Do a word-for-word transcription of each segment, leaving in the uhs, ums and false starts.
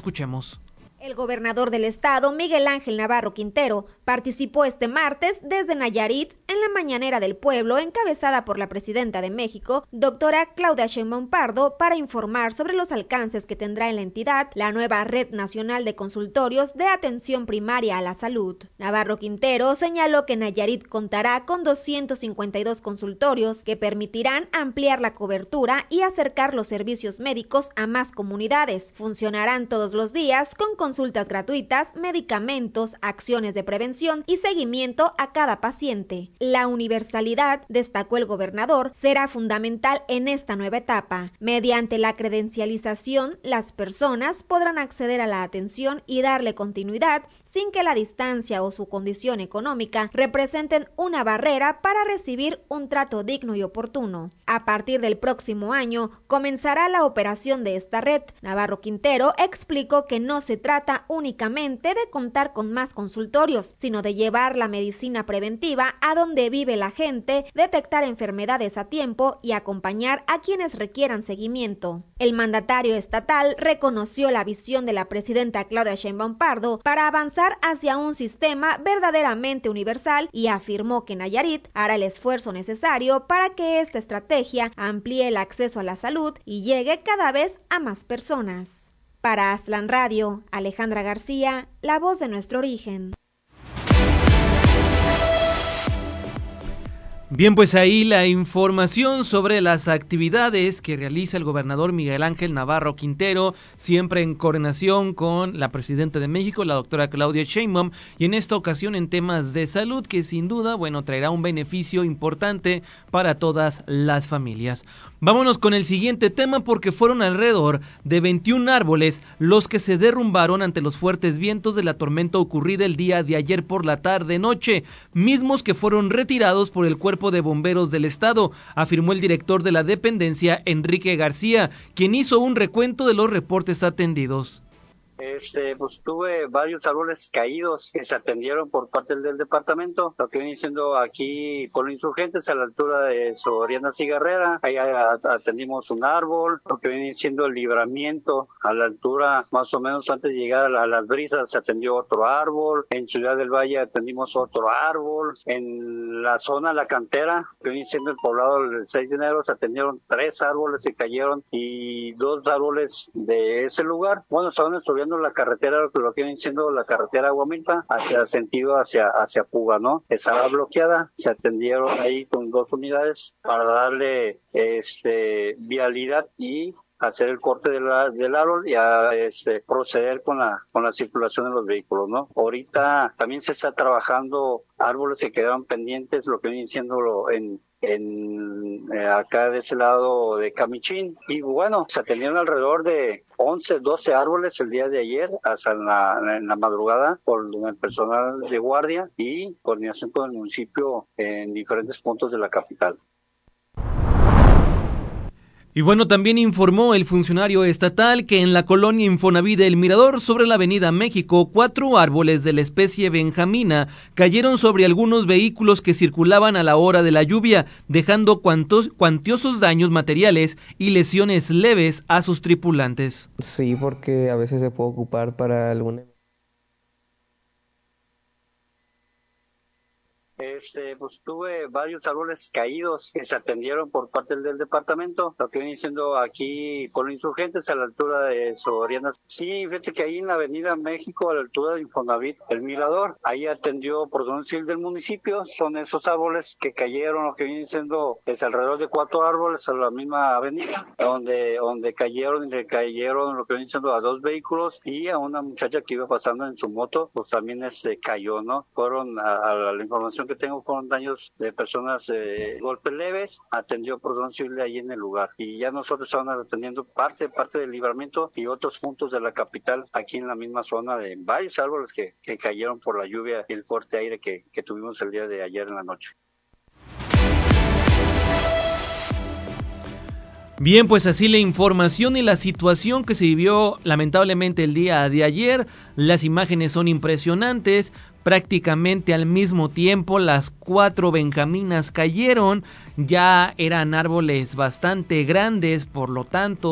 Escuchemos. El gobernador del estado, Miguel Ángel Navarro Quintero, participó este martes desde Nayarit en la Mañanera del Pueblo, encabezada por la presidenta de México, doctora Claudia Sheinbaum Pardo, para informar sobre los alcances que tendrá en la entidad la nueva Red Nacional de Consultorios de Atención Primaria a la Salud. Navarro Quintero señaló que Nayarit contará con doscientos cincuenta y dos consultorios que permitirán ampliar la cobertura y acercar los servicios médicos a más comunidades. Funcionarán todos los días con consultas gratuitas, medicamentos, acciones de prevención y seguimiento a cada paciente. La universalidad, destacó el gobernador, será fundamental en esta nueva etapa. Mediante la credencialización, las personas podrán acceder a la atención y darle continuidad sin que la distancia o su condición económica representen una barrera para recibir un trato digno y oportuno. A partir del próximo año comenzará la operación de esta red. Navarro Quintero explicó que no se trata únicamente de contar con más consultorios, sino de llevar la medicina preventiva a donde vive la gente, detectar enfermedades a tiempo y acompañar a quienes requieran seguimiento. El mandatario estatal reconoció la visión de la presidenta Claudia Sheinbaum Pardo para avanzar hacia un sistema verdaderamente universal y afirmó que Nayarit hará el esfuerzo necesario para que esta estrategia amplíe el acceso a la salud y llegue cada vez a más personas. Para Aztlán Radio, Alejandra García, la voz de nuestro origen. Bien, pues ahí la información sobre las actividades que realiza el gobernador Miguel Ángel Navarro Quintero, siempre en coordinación con la presidenta de México, la doctora Claudia Sheinbaum, y en esta ocasión en temas de salud, que sin duda, bueno, traerá un beneficio importante para todas las familias. Vámonos con el siguiente tema, porque fueron alrededor de veintiún árboles los que se derrumbaron ante los fuertes vientos de la tormenta ocurrida el día de ayer por la tarde-noche, mismos que fueron retirados por el Cuerpo de Bomberos del Estado, afirmó el director de la dependencia, Enrique García, quien hizo un recuento de los reportes atendidos. Este, pues tuve varios árboles caídos que se atendieron por parte del, del departamento, lo que viene siendo aquí por los insurgentes a la altura de Soriana Cigarrera, ahí atendimos un árbol, lo que viene siendo el Libramiento, a la altura más o menos antes de llegar a, la, a las brisas se atendió otro árbol, en Ciudad del Valle atendimos otro árbol, en la zona La Cantera, que viene siendo el poblado del seis de enero, se atendieron tres árboles que cayeron y dos árboles de ese lugar. Bueno, estaban estudiando la carretera, lo que lo que viene siendo la carretera Aguamilpa, hacia sentido hacia hacia Puga, ¿no? Estaba bloqueada, se atendieron ahí con dos unidades para darle este vialidad y hacer el corte del, del árbol y a este, proceder con la con la circulación de los vehículos, ¿no? Ahorita también se está trabajando árboles que quedaron pendientes, lo que viene siendo en en eh, acá de ese lado de Camichín, y bueno, se atendieron alrededor de once, doce árboles el día de ayer hasta en la, en la madrugada por el personal de guardia y coordinación con el municipio en diferentes puntos de la capital. Y bueno, también informó el funcionario estatal que en la colonia Infonavit El Mirador, sobre la avenida México, cuatro árboles de la especie benjamina cayeron sobre algunos vehículos que circulaban a la hora de la lluvia, dejando cuantos, cuantiosos daños materiales y lesiones leves a sus tripulantes. Sí, porque a veces se puede ocupar para alguna... Este, pues tuve varios árboles caídos que se atendieron por parte del, del departamento, lo que viene siendo aquí por los insurgentes a la altura de Soriana. Sí, fíjate que ahí en la avenida México, a la altura de Infonavit, El Mirador, ahí atendió Protección Civil del municipio, son esos árboles que cayeron, lo que viene siendo es alrededor de cuatro árboles a la misma avenida, donde donde cayeron, le cayeron lo que viene siendo a dos vehículos y a una muchacha que iba pasando en su moto, pues también este cayó, ¿no? Fueron a, a la información que tengo con daños de personas, eh, golpes leves, atendió Protección Civil ahí en el lugar. Y ya nosotros estamos atendiendo parte, parte del Libramiento y otros puntos de la capital, aquí en la misma zona de varios árboles que, que cayeron por la lluvia y el fuerte aire que, que tuvimos el día de ayer en la noche. Bien, pues así la información y la situación que se vivió lamentablemente el día de ayer. Las imágenes son impresionantes. Prácticamente al mismo tiempo las cuatro benjaminas cayeron, ya eran árboles bastante grandes, por lo tanto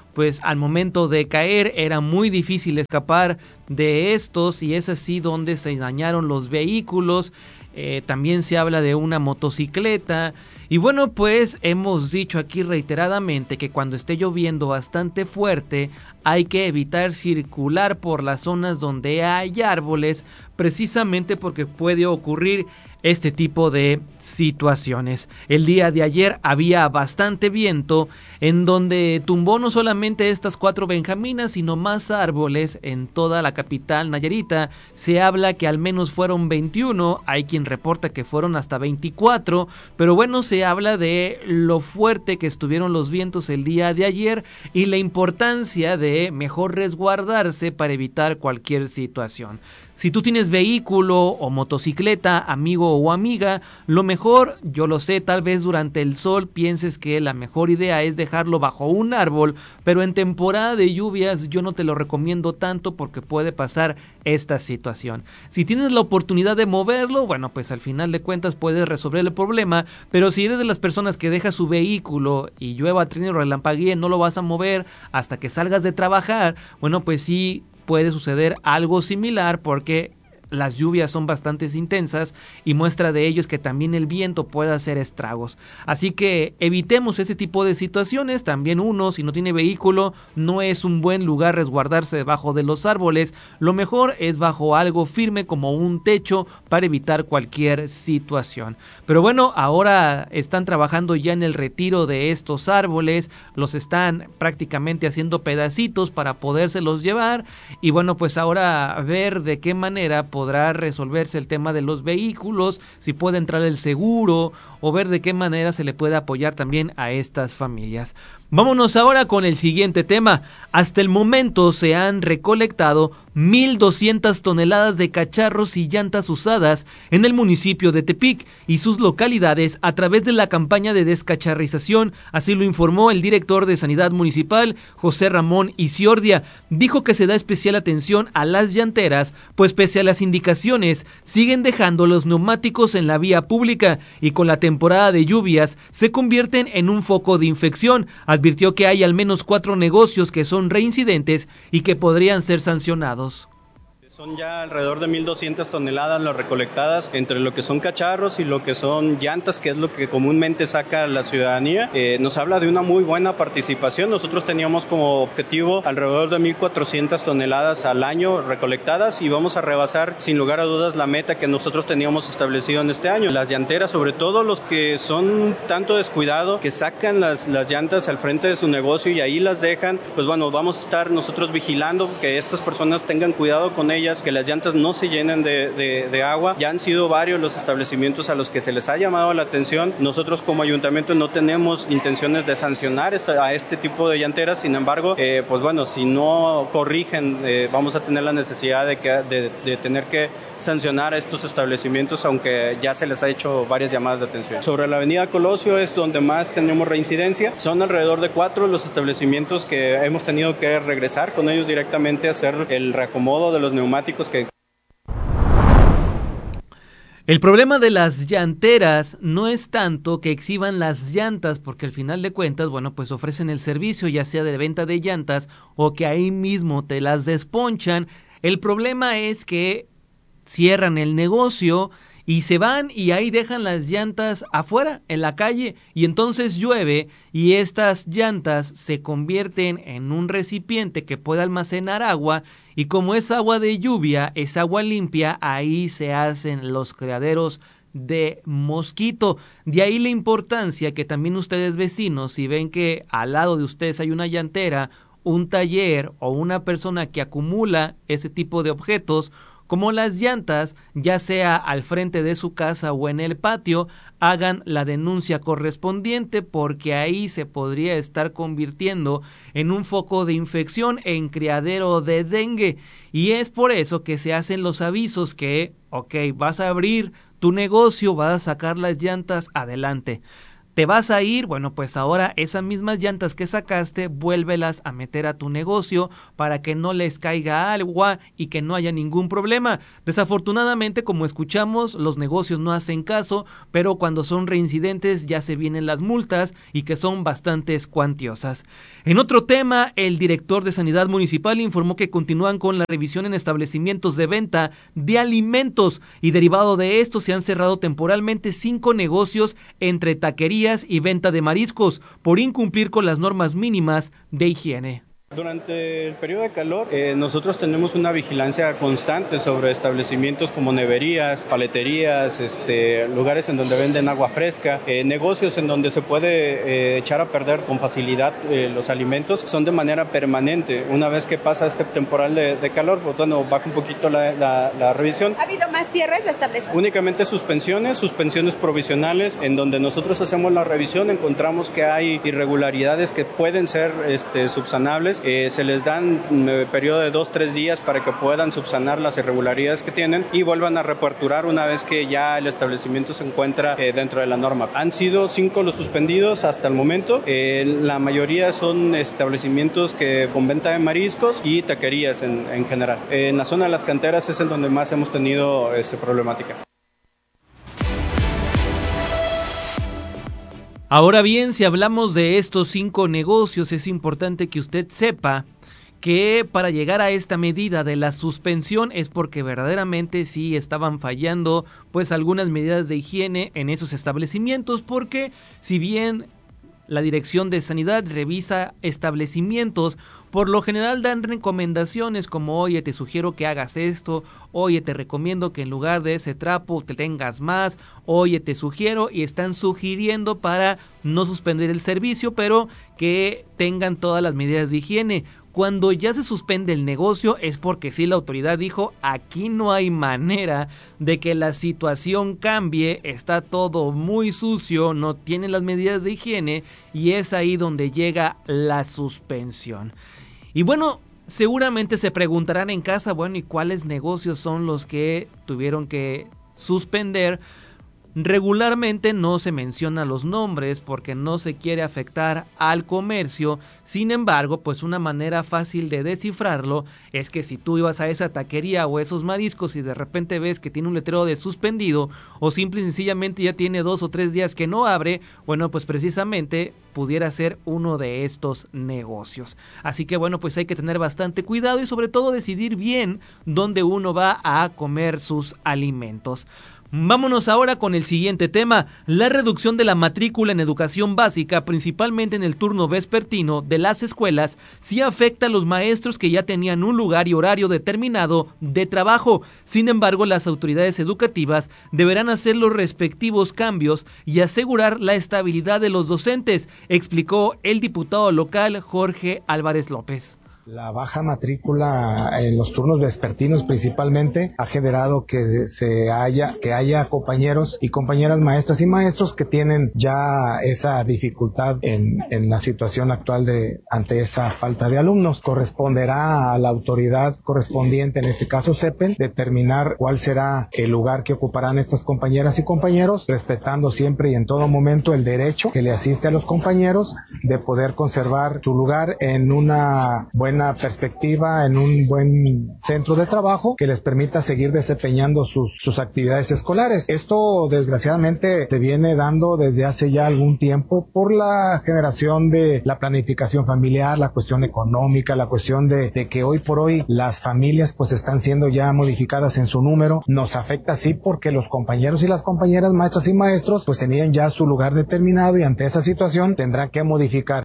pues al momento de caer era muy difícil escapar de estos y es así donde se dañaron los vehículos. Eh, también se habla de una motocicleta y bueno, pues hemos dicho aquí reiteradamente que cuando esté lloviendo bastante fuerte hay que evitar circular por las zonas donde hay árboles, precisamente porque puede ocurrir este tipo de situaciones. El día de ayer había bastante viento en donde tumbó no solamente estas cuatro benjaminas, sino más árboles en toda la capital nayarita. Se habla que al menos fueron veintiuno, hay quien reporta que fueron hasta veinticuatro, pero bueno, se habla de lo fuerte que estuvieron los vientos el día de ayer y la importancia de mejor resguardarse para evitar cualquier situación. Si tú tienes vehículo o motocicleta, amigo o amiga, lo mejor, yo lo sé, tal vez durante el sol pienses que la mejor idea es dejarlo bajo un árbol, pero en temporada de lluvias yo no te lo recomiendo tanto porque puede pasar esta situación. Si tienes la oportunidad de moverlo, bueno, pues al final de cuentas puedes resolver el problema, pero si eres de las personas que deja su vehículo y llueva, truene o relampaguee, no lo vas a mover hasta que salgas de trabajar, bueno, pues sí puede suceder algo similar porque las lluvias son bastante intensas y muestra de ello es que también el viento puede hacer estragos. Así que evitemos ese tipo de situaciones. También uno, si no tiene vehículo, no es un buen lugar resguardarse debajo de los árboles. Lo mejor es bajo algo firme como un techo para evitar cualquier situación. Pero bueno, ahora están trabajando ya en el retiro de estos árboles. Los están prácticamente haciendo pedacitos para podérselos llevar. Y bueno, pues ahora ver de qué manera podrá resolverse el tema de los vehículos, si puede entrar el seguro o ver de qué manera se le puede apoyar también a estas familias. Vámonos ahora con el siguiente tema. Hasta el momento se han recolectado mil doscientas toneladas de cacharros y llantas usadas en el municipio de Tepic y sus localidades a través de la campaña de descacharrización, así lo informó el director de Sanidad Municipal, José Ramón Isiordia. Dijo que se da especial atención a las llanteras, pues pese a las indicaciones, siguen dejando los neumáticos en la vía pública y con la temporada de lluvias se convierten en un foco de infección. Advirtió que hay al menos cuatro negocios que son reincidentes y que podrían ser sancionados. Son ya alrededor de mil doscientas toneladas las recolectadas entre lo que son cacharros y lo que son llantas, que es lo que comúnmente saca la ciudadanía. Eh, nos habla de una muy buena participación. Nosotros teníamos como objetivo alrededor de mil cuatrocientas toneladas al año recolectadas y vamos a rebasar sin lugar a dudas la meta que nosotros teníamos establecido en este año. Las llanteras, sobre todo los que son tanto descuidado, que sacan las, las llantas al frente de su negocio y ahí las dejan, pues bueno, vamos a estar nosotros vigilando que estas personas tengan cuidado con ellas, que las llantas no se llenen de, de, de agua. Ya han sido varios los establecimientos a los que se les ha llamado la atención. Nosotros como ayuntamiento no tenemos intenciones de sancionar a este tipo de llanteras, sin embargo, eh, pues bueno, si no corrigen, eh, vamos a tener la necesidad de, que, de, de tener que sancionar a estos establecimientos, aunque ya se les ha hecho varias llamadas de atención. Sobre la avenida Colosio es donde más tenemos reincidencia. Son alrededor de cuatro los establecimientos que hemos tenido que regresar con ellos directamente a hacer el reacomodo de los neumáticos que... El problema de las llanteras no es tanto que exhiban las llantas, porque al final de cuentas, bueno, pues ofrecen el servicio ya sea de venta de llantas o que ahí mismo te las desponchan. El problema es que cierran el negocio y se van y ahí dejan las llantas afuera, en la calle, y entonces llueve y estas llantas se convierten en un recipiente que puede almacenar agua y como es agua de lluvia, es agua limpia, ahí se hacen los criaderos de mosquito. De ahí la importancia que también ustedes vecinos, si ven que al lado de ustedes hay una llantera, un taller o una persona que acumula ese tipo de objetos, como las llantas, ya sea al frente de su casa o en el patio, hagan la denuncia correspondiente porque ahí se podría estar convirtiendo en un foco de infección en criadero de dengue. Y es por eso que se hacen los avisos que, ok, vas a abrir tu negocio, vas a sacar las llantas, adelante. te vas a ir, bueno, pues ahora esas mismas llantas que sacaste, vuélvelas a meter a tu negocio para que no les caiga agua y que no haya ningún problema. Desafortunadamente, como escuchamos, los negocios no hacen caso, pero cuando son reincidentes ya se vienen las multas y que son bastante cuantiosas. En otro tema, el director de Sanidad Municipal informó que continúan con la revisión en establecimientos de venta de alimentos y derivado de esto se han cerrado temporalmente cinco negocios entre taquerías y venta de mariscos por incumplir con las normas mínimas de higiene. Durante el periodo de calor, eh, nosotros tenemos una vigilancia constante sobre establecimientos como neverías, paleterías, este, lugares en donde venden agua fresca, eh, negocios en donde se puede eh, echar a perder con facilidad eh, los alimentos, son de manera permanente. Una vez que pasa este temporal de, de calor, pues bueno, baja un poquito la, la, la revisión. ¿Ha habido más cierres de establecimientos? Únicamente suspensiones, suspensiones provisionales, en donde nosotros hacemos la revisión, encontramos que hay irregularidades que pueden ser este, subsanables. Eh, se les dan un eh, periodo de dos, tres días para que puedan subsanar las irregularidades que tienen y vuelvan a reaperturar una vez que ya el establecimiento se encuentra eh, dentro de la norma. Han sido cinco los suspendidos hasta el momento. Eh, la mayoría son establecimientos que con venta de mariscos y taquerías en, en general. Eh, en la zona de las canteras es en donde más hemos tenido este, problemática. Ahora bien, si hablamos de estos cinco negocios, es importante que usted sepa que para llegar a esta medida de la suspensión es porque verdaderamente sí estaban fallando pues algunas medidas de higiene en esos establecimientos, porque si bien la Dirección de Sanidad revisa establecimientos, por lo general dan recomendaciones como, oye, te sugiero que hagas esto, oye, te recomiendo que en lugar de ese trapo te tengas más, oye, te sugiero, y están sugiriendo para no suspender el servicio, pero que tengan todas las medidas de higiene. Cuando ya se suspende el negocio es porque sí la autoridad dijo, aquí no hay manera de que la situación cambie, está todo muy sucio, no tienen las medidas de higiene y es ahí donde llega la suspensión. Y bueno, seguramente se preguntarán en casa, bueno, ¿y cuáles negocios son los que tuvieron que suspender? Regularmente no se menciona los nombres porque no se quiere afectar al comercio. Sin embargo, pues una manera fácil de descifrarlo es que si tú ibas a esa taquería o esos mariscos y de repente ves que tiene un letrero de suspendido o simple y sencillamente ya tiene dos o tres días que no abre, bueno, pues precisamente pudiera ser uno de estos negocios. Así que bueno, pues hay que tener bastante cuidado y sobre todo decidir bien dónde uno va a comer sus alimentos. Vámonos ahora con el siguiente tema, la reducción de la matrícula en educación básica, principalmente en el turno vespertino de las escuelas, sí afecta a los maestros que ya tenían un lugar y horario determinado de trabajo. Sin embargo, las autoridades educativas deberán hacer los respectivos cambios y asegurar la estabilidad de los docentes, explicó el diputado local Jorge Álvarez López. La baja matrícula en los turnos vespertinos principalmente ha generado que se haya, que haya compañeros y compañeras maestras y maestros que tienen ya esa dificultad en, en la situación actual de, ante esa falta de alumnos. Corresponderá a la autoridad correspondiente, en este caso CEPEL, determinar cuál será el lugar que ocuparán estas compañeras y compañeros, respetando siempre y en todo momento el derecho que le asiste a los compañeros de poder conservar su lugar en una buena perspectiva, en un buen centro de trabajo que les permita seguir desempeñando sus, sus actividades escolares. Esto desgraciadamente se viene dando desde hace ya algún tiempo por la generación de la planificación familiar, la cuestión económica, la cuestión de, de que hoy por hoy las familias pues están siendo ya modificadas en su número. Nos afecta sí porque los compañeros y las compañeras maestras y maestros pues tenían ya su lugar determinado y ante esa situación tendrán que modificar.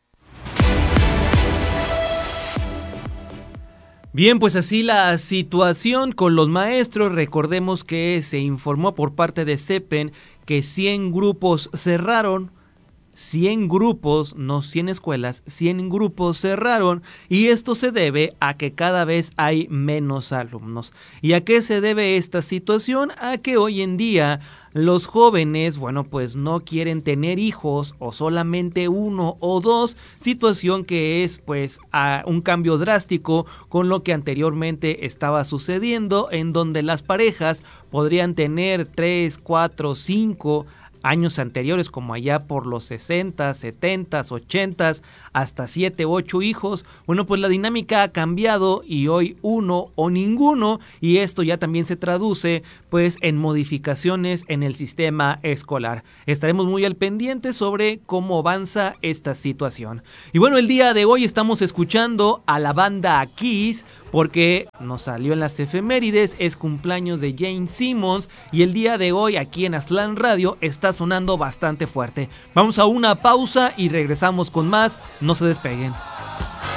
Bien, pues así la situación con los maestros. Recordemos que se informó por parte de CEPEN que cien grupos cerraron, cien grupos, no cien escuelas, cien grupos cerraron y esto se debe a que cada vez hay menos alumnos. ¿Y a qué se debe esta situación? A que hoy en día los jóvenes, bueno, pues no quieren tener hijos o solamente uno o dos, situación que es pues a un cambio drástico con lo que anteriormente estaba sucediendo, en donde las parejas podrían tener tres, cuatro, cinco años anteriores, como allá por los sesenta, setenta, ochenta, hasta siete, ocho hijos. Bueno, pues la dinámica ha cambiado y hoy uno o ninguno, y esto ya también se traduce pues en modificaciones en el sistema escolar. Estaremos muy al pendiente sobre cómo avanza esta situación. Y bueno, el día de hoy estamos escuchando a la banda Kiss, porque nos salió en las efemérides, es cumpleaños de Jane Simmons, y el día de hoy aquí en Aztlán Radio está sonando bastante fuerte. Vamos a una pausa y regresamos con más, no se despeguen.